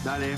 Dale.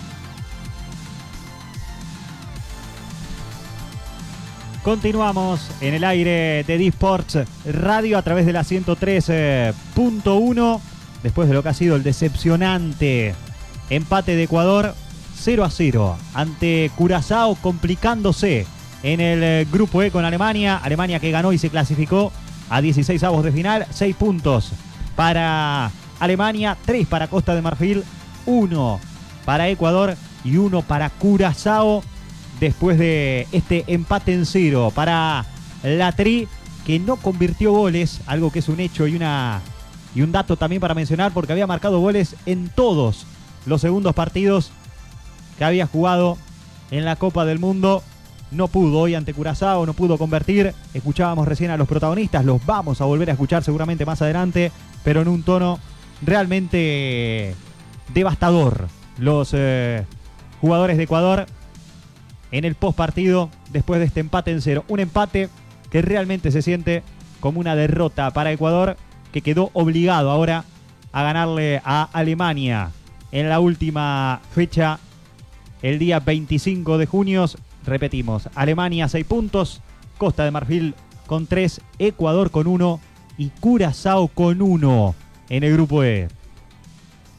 Continuamos en el aire de D-Sports Radio a través de la 103.1. Después de lo que ha sido el decepcionante empate de Ecuador 0-0 ante Curazao, complicándose en el grupo E con Alemania. Alemania que ganó y se clasificó a 16avos de final. 6 puntos para Alemania, 3 para Costa de Marfil, 1 para Ecuador y 1 para Curazao. Después de este empate en 0 para la Tri, que no convirtió goles, algo que es un hecho y un dato también para mencionar, porque había marcado goles en todos los segundos partidos que había jugado en la Copa del Mundo. No pudo hoy ante Curazao, no pudo convertir. Escuchábamos recién a los protagonistas, los vamos a volver a escuchar seguramente más adelante, pero en un tono realmente devastador. Los jugadores de Ecuador en el post partido después de este empate en 0. Un empate que realmente se siente como una derrota para Ecuador, que quedó obligado ahora a ganarle a Alemania en la última fecha, el día 25 de junio. Repetimos, Alemania 6 puntos, Costa de Marfil con 3, Ecuador con 1 y Curazao con 1 en el grupo E.